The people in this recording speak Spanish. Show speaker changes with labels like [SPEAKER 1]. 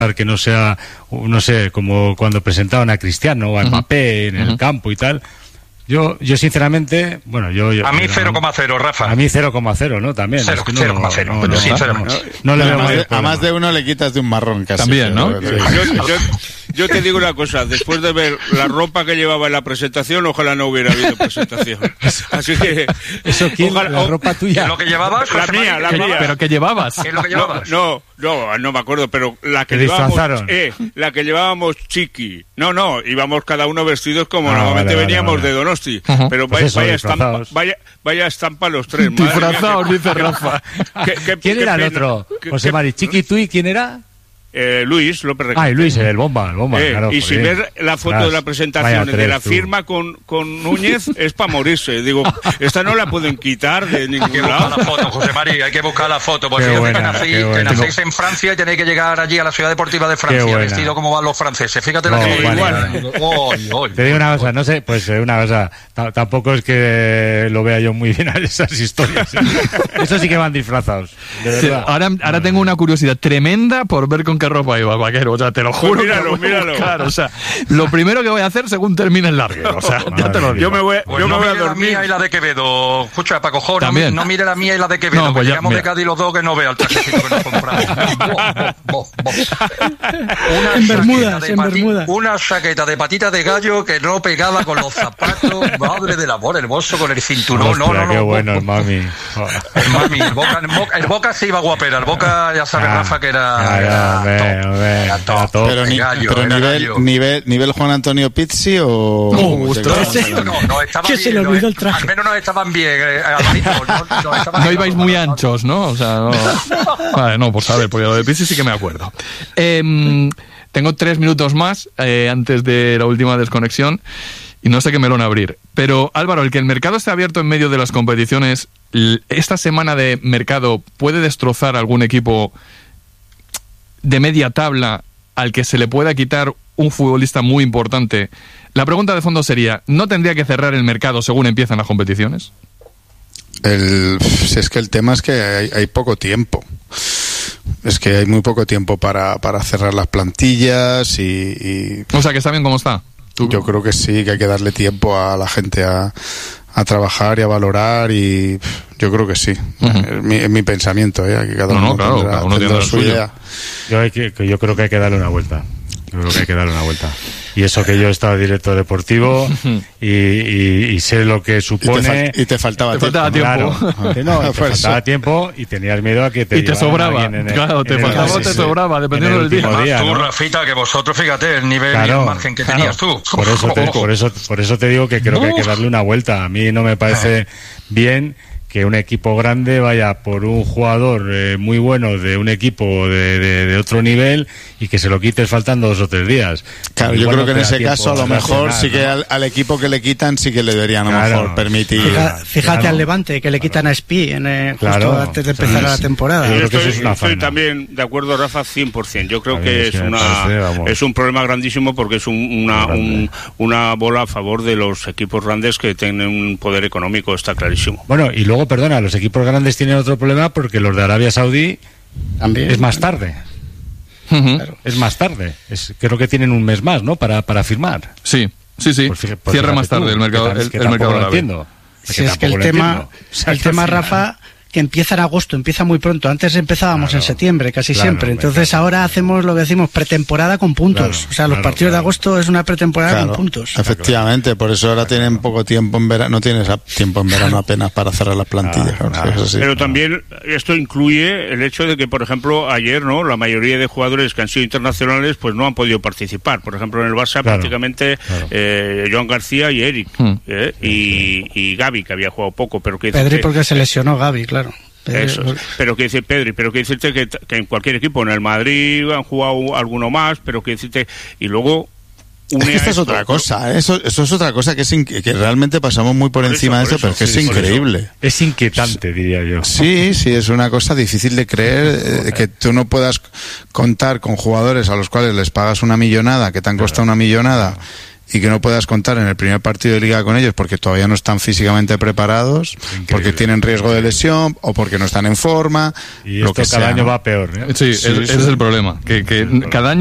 [SPEAKER 1] que no sea, no sé, como cuando presentaban a Cristiano o a Mbappé en el campo y tal. Yo sinceramente, bueno, yo
[SPEAKER 2] a mí 0,0, Rafa.
[SPEAKER 1] A mí 0,0, ¿no? También.
[SPEAKER 2] 0,0.
[SPEAKER 1] No le veo más.
[SPEAKER 3] A más de uno le quitas de un marrón casi.
[SPEAKER 4] También, ¿no?
[SPEAKER 5] Yo te digo una cosa, después de ver la ropa que llevaba en la presentación, ojalá no hubiera habido presentación. Así que...
[SPEAKER 1] ¿Eso quién? La ropa tuya.
[SPEAKER 2] ¿Lo que llevabas?
[SPEAKER 5] La mía.
[SPEAKER 4] ¿Pero qué llevabas?
[SPEAKER 2] ¿Qué es lo que llevabas?
[SPEAKER 5] No me acuerdo, pero la que llevábamos Chiqui. No, íbamos cada uno vestidos como normalmente veníamos de Donosti. Pero
[SPEAKER 1] pues
[SPEAKER 5] vaya estampa los tres.
[SPEAKER 4] Disfrazados, dice Rafa.
[SPEAKER 1] ¿Quién era el otro? José Mari, Chiqui, ¿tú y quién era?
[SPEAKER 5] Luis López Requete.
[SPEAKER 1] Luis, el bomba, claro.
[SPEAKER 5] Y si ves la foto de la presentación de la firma con Núñez, es para morirse. Digo, esta no la pueden quitar de ningún lado.
[SPEAKER 2] La foto, José María, hay que buscar la foto. Porque que nacéis en Francia y tenéis que llegar allí a la ciudad deportiva de Francia, vestido como van los franceses. Fíjate la que igual.
[SPEAKER 1] Te digo una cosa, no sé, pues una cosa, tampoco es que lo vea yo muy bien a esas historias. Eso sí que van disfrazados, de verdad.
[SPEAKER 4] Ahora tengo una curiosidad tremenda por ver con qué ropa iba, vaquero, o sea, te lo juro.
[SPEAKER 5] Pues míralo.
[SPEAKER 4] Claro, o sea, lo primero que voy a hacer según termine el larguero, o sea, ya te lo digo.
[SPEAKER 5] Yo me voy a dormir.
[SPEAKER 2] La mía y la de Quevedo. Escucha, Paco Jo, no mire la mía y la de Quevedo,
[SPEAKER 4] no, pues
[SPEAKER 2] que llegamos de Cádiz los dos que no vea el trajecito que nos compramos.
[SPEAKER 6] En Bermudas.
[SPEAKER 2] Una chaqueta de patita de gallo que no pegaba con los zapatos, madre del amor hermoso, con el cinturón.
[SPEAKER 1] Hostia, qué bueno el mami.
[SPEAKER 2] El Boca se iba guapera, el Boca ya sabe Rafa que era...
[SPEAKER 3] Pero nivel Juan Antonio Pizzi o...
[SPEAKER 2] No, estaba
[SPEAKER 6] que
[SPEAKER 2] bien,
[SPEAKER 6] se le olvidó el traje.
[SPEAKER 2] Al menos no estaban bien.
[SPEAKER 4] No ibais muy anchos, ¿no? O sea, no. Vale, no, pues a ver, porque lo de Pizzi sí que me acuerdo. Tengo 3 minutos más antes de la última desconexión y no sé qué melón abrir. Pero, Álvaro, el que el mercado esté abierto en medio de las competiciones, esta semana de mercado puede destrozar algún equipo de media tabla al que se le pueda quitar un futbolista muy importante. La pregunta de fondo sería, ¿no tendría que cerrar el mercado según empiezan las competiciones?
[SPEAKER 3] Es que el tema es que hay poco tiempo. Es que hay muy poco tiempo para cerrar las plantillas y...
[SPEAKER 4] O sea, que está bien como está.
[SPEAKER 3] Yo creo que sí, que hay que darle tiempo a la gente a trabajar y a valorar, y yo creo que sí. Es mi pensamiento, ¿eh? Que cada uno tendrá su idea.
[SPEAKER 1] Yo creo que hay que darle una vuelta. Y eso que yo he estado director deportivo y sé lo que supone.
[SPEAKER 3] Y te faltaba tiempo.
[SPEAKER 1] Claro. Te faltaba tiempo y tenías miedo a que te
[SPEAKER 4] sobraba. Claro, te faltaba o te sobraba, dependiendo del día.
[SPEAKER 2] Tú, Rafita, que vosotros, fíjate, el nivel y el margen que tenías tú.
[SPEAKER 1] Por eso te digo que creo que hay que darle una vuelta. A mí no me parece bien que un equipo grande vaya por un jugador muy bueno de un equipo de otro nivel y que se lo quites faltando 2 o 3 días.
[SPEAKER 3] Claro, yo creo que en ese caso a lo mejor sí que al equipo que le quitan sí que le deberían a lo mejor permitir.
[SPEAKER 6] Fíjate al Levante, que le quitan a Espí justo antes de empezar la temporada.
[SPEAKER 5] Yo estoy también de acuerdo, Rafa, 100%. Yo creo que es un problema grandísimo porque es una bola a favor de los equipos grandes que tienen un poder económico, está clarísimo.
[SPEAKER 1] Bueno, y luego, perdona, los equipos grandes tienen otro problema porque los de Arabia Saudí también es más tarde. Claro, es más tarde. Creo que tienen un mes más, ¿no? Para firmar.
[SPEAKER 4] Sí. Pues cierra más tarde el mercado. El mercado
[SPEAKER 1] lo entiendo.
[SPEAKER 6] Si es que el tema, Rafa, que empieza en agosto, empieza muy pronto. Antes empezábamos en septiembre, casi siempre. Entonces ahora hacemos lo que decimos pretemporada con puntos. O sea, los partidos de agosto es una pretemporada con puntos.
[SPEAKER 3] Efectivamente, por eso ahora tienen poco tiempo en verano. No tienes tiempo en verano apenas para cerrar las plantillas.
[SPEAKER 5] Pero también esto incluye el hecho de que, por ejemplo, ayer, ¿no? La mayoría de jugadores que han sido internacionales pues no han podido participar. Por ejemplo, en el Barça prácticamente Joan García y Eric y Gavi, que había jugado poco, pero que
[SPEAKER 6] Pedri porque se lesionó Gavi, claro.
[SPEAKER 5] Eso, pero que dice Pedri, pero que decirte que en cualquier equipo, en el Madrid han jugado alguno más, pero que decirte, y luego
[SPEAKER 3] esta es otra cosa, eso es otra cosa que realmente pasamos muy por encima de eso, pero que es increíble.
[SPEAKER 1] Es inquietante, diría yo.
[SPEAKER 3] Sí, es una cosa difícil de creer, que tú no puedas contar con jugadores a los cuales les pagas una millonada, que te han costado una millonada, y que no puedas contar en el primer partido de liga con ellos porque todavía no están físicamente preparados, porque tienen riesgo de lesión o porque no están en forma.
[SPEAKER 1] Y lo que cada año va peor, ¿eh?
[SPEAKER 4] Sí, ese es el problema, que cada año